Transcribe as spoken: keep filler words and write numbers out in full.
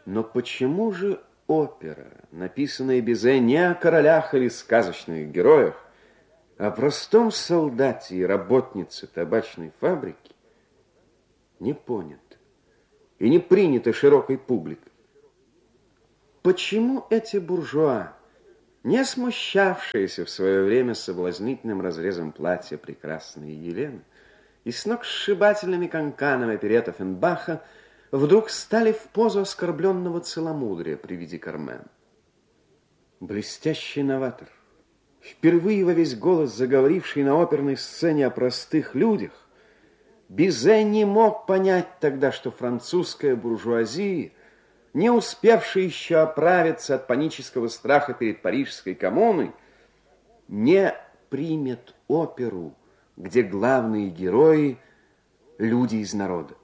Но почему же опера, написанная Бизе не о королях или сказочных героях, а о простом солдате и работнице табачной фабрики, не понята и не принята широкой публикой? Почему эти буржуа, не смущавшиеся в свое время соблазнительным разрезом платья прекрасной Елены и сногсшибательными канканами оперет Оффенбаха, вдруг стали в позу оскорбленного целомудрия при виде Кармен? Блестящий новатор, впервые во весь голос заговоривший на оперной сцене о простых людях, Бизе не мог понять тогда, что французская буржуазия, не успевшая еще оправиться от панического страха перед парижской коммуной, не примет оперу, где главные герои – люди из народа.